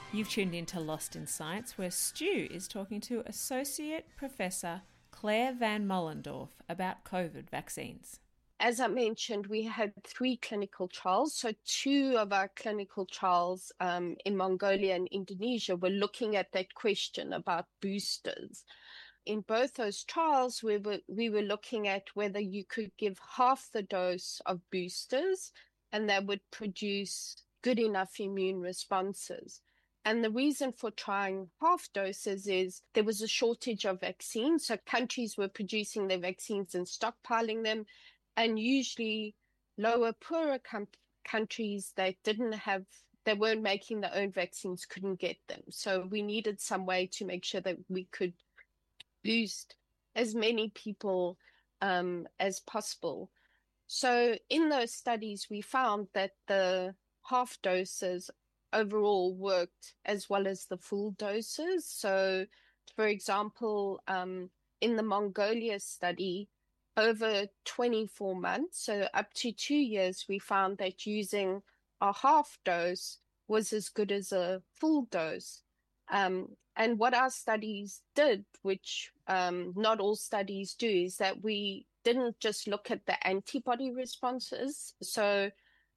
You've tuned into Lost in Science, where Stu is talking to Associate Professor Claire Van Mollendorf about COVID vaccines. As I mentioned, we had 3 clinical trials. So 2 of our clinical trials in Mongolia and Indonesia were looking at that question about boosters. In both those trials, we were looking at whether you could give half the dose of boosters and that would produce good enough immune responses. And the reason for trying half doses is there was a shortage of vaccines. So countries were producing their vaccines and stockpiling them. And usually lower, poorer countries that weren't making their own vaccines couldn't get them. So we needed some way to make sure that we could boost as many people as possible. So in those studies, we found that the half doses overall worked as well as the full doses. So, for example, in the Mongolia study, over 24 months, so up to 2 years, we found that using a half dose was as good as a full dose. And what our studies did, which not all studies do, is that we didn't just look at the antibody responses. So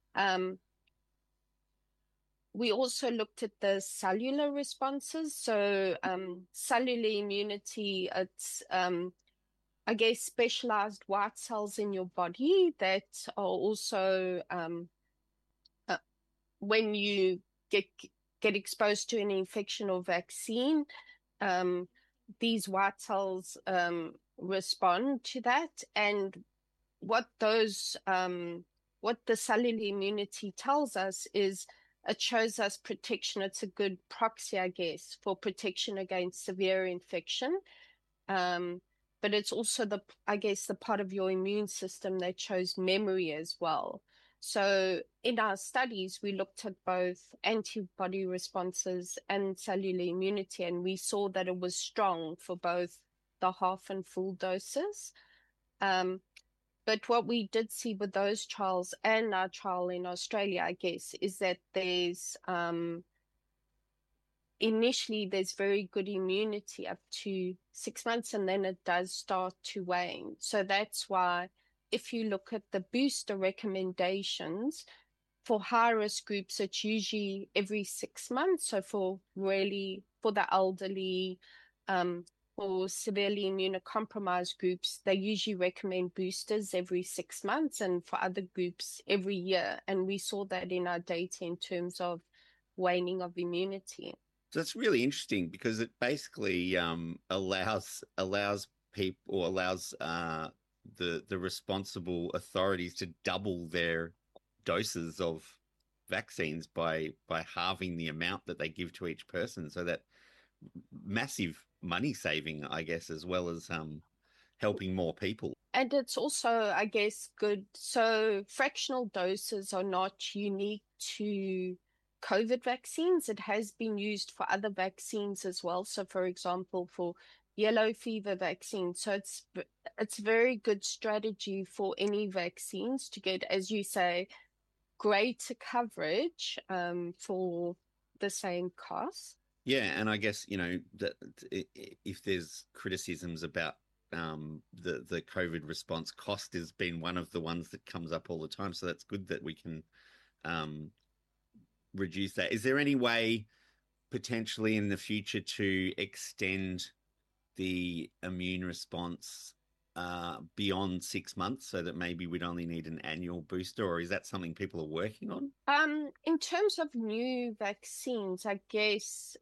we also looked at the cellular responses. So cellular immunity, it's, I guess, specialized white cells in your body that are also, when you get exposed to an infection or vaccine, these white cells respond to that. And what those, what the cellular immunity tells us is it shows us protection. It's a good proxy, I guess, for protection against severe infection. But it's also I guess, the part of your immune system that shows memory as well. So in our studies, we looked at both antibody responses and cellular immunity, and we saw that it was strong for both the half and full doses. But what we did see with those trials and our trial in Australia, I guess, is that initially there's very good immunity up to 6 months, and then it does start to wane. So that's why if you look at the booster recommendations for high-risk groups, it's usually every 6 months. So for the elderly, for severely immunocompromised groups, they usually recommend boosters every 6 months, and for other groups every year. And we saw that in our data in terms of waning of immunity. So that's really interesting because it basically allows people, or allows the responsible authorities to double their doses of vaccines by halving the amount that they give to each person. So that massive money saving, I guess, as well as helping more people. And it's also, I guess, good. So fractional doses are not unique to COVID vaccines. It has been used for other vaccines as well. So, for example, for yellow fever vaccine. So it's very good strategy for any vaccines to get, as you say, greater coverage for the same cost. Yeah, and I guess, that if there's criticisms about the COVID response, cost has been one of the ones that comes up all the time. So that's good that we can reduce that. Is there any way potentially in the future to extend the immune response beyond 6 months so that maybe we'd only need an annual booster, or is that something people are working on? In terms of new vaccines, I guess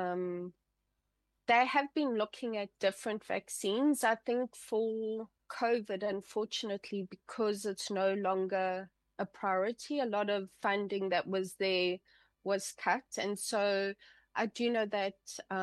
they have been looking at different vaccines. I think for COVID, unfortunately, because it's no longer a priority, a lot of funding that was there was cut. And so I do know that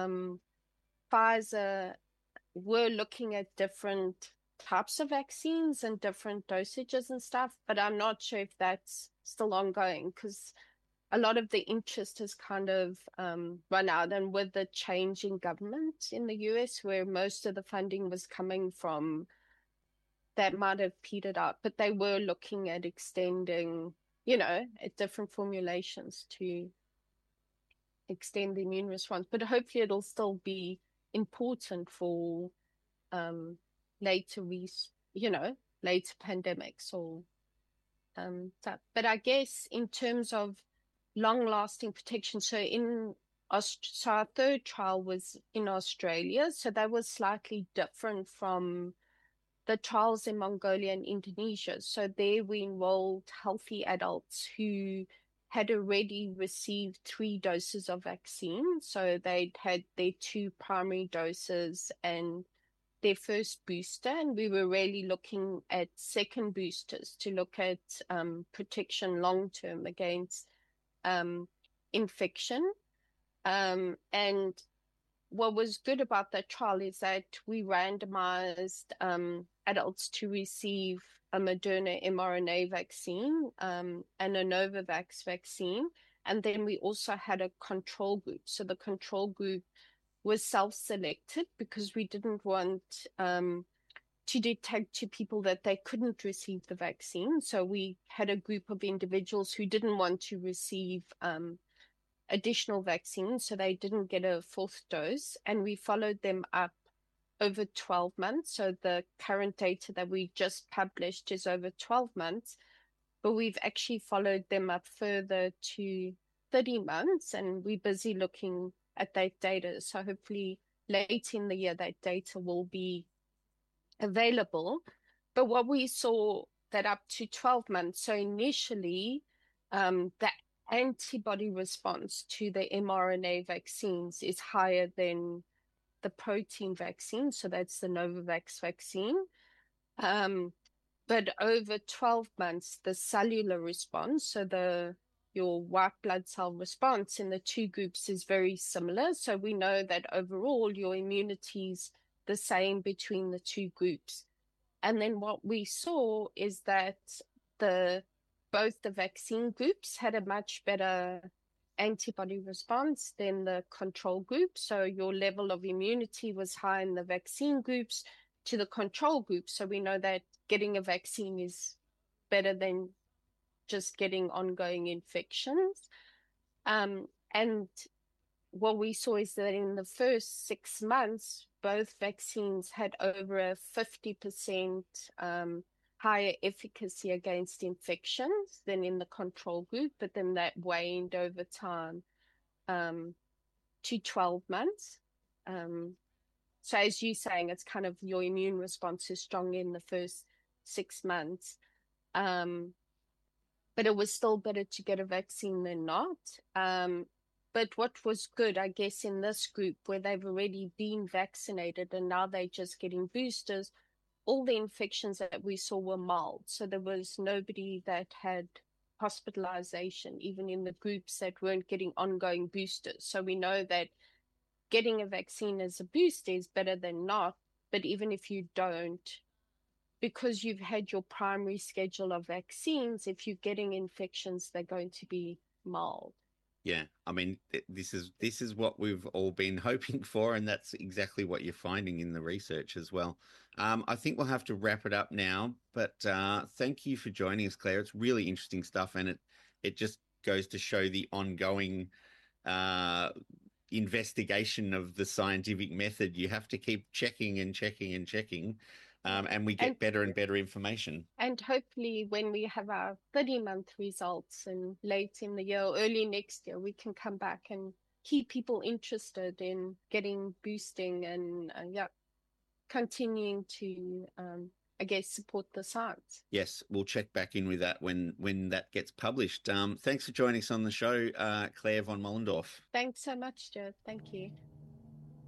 Pfizer were looking at different types of vaccines and different dosages and stuff, but I'm not sure if that's still ongoing because a lot of the interest has kind of run out. And with the change in government in the US, where most of the funding was coming from, that might have petered out. But they were looking at extending, at different formulations to extend the immune response. But hopefully it'll still be important for later later pandemics or that. But I guess in terms of long-lasting protection, so our third trial was in Australia, so that was slightly different from the trials in Mongolia and Indonesia. So there we enrolled healthy adults who had already received 3 doses of vaccine. So they'd had their 2 primary doses and their first booster, and we were really looking at second boosters to look at protection long-term against infection. And what was good about that trial is that we randomized adults to receive a Moderna mRNA vaccine and a Novavax vaccine. And then we also had a control group. So the control group was self-selected because we didn't want to detect to people that they couldn't receive the vaccine. So we had a group of individuals who didn't want to receive additional vaccines, so they didn't get a 4th dose, and we followed them up over 12 months. So the current data that we just published is over 12 months, but we've actually followed them up further to 30 months, and we're busy looking at that data. So hopefully late in the year, that data will be available. But what we saw that up to 12 months, so initially, the antibody response to the mRNA vaccines is higher than the protein vaccine. So that's the Novavax vaccine. But over 12 months, the cellular response, so your white blood cell response in the 2 groups is very similar. So we know that overall your immunity is the same between the 2 groups. And then what we saw is that both the vaccine groups had a much better antibody response than the control group. So your level of immunity was high in the vaccine groups to the control group. So we know that getting a vaccine is better than just getting ongoing infections. And what we saw is that in the first 6 months, both vaccines had over a 50% higher efficacy against infections than in the control group, but then that waned over time to 12 months. So as you're saying, it's kind of your immune response is strong in the first 6 months. But it was still better to get a vaccine than not. But what was good, I guess, in this group where they've already been vaccinated and now they're just getting boosters, all the infections that we saw were mild. So there was nobody that had hospitalization, even in the groups that weren't getting ongoing boosters. So we know that getting a vaccine as a booster is better than not. But even if you don't, because you've had your primary schedule of vaccines, if you're getting infections, they're going to be mild. Yeah, I mean, this is what we've all been hoping for, and that's exactly what you're finding in the research as well. I think we'll have to wrap it up now, but thank you for joining us, Claire. It's really interesting stuff, and it just goes to show the ongoing investigation of the scientific method. You have to keep checking and checking and checking. And we get better and better information. And hopefully when we have our 30-month results and late in the year, early next year, we can come back and keep people interested in getting boosting and continuing to, I guess, support the science. Yes, we'll check back in with that when that gets published. Thanks for joining us on the show, Claire von Mollendorf. Thanks so much, Stuart. Thank you.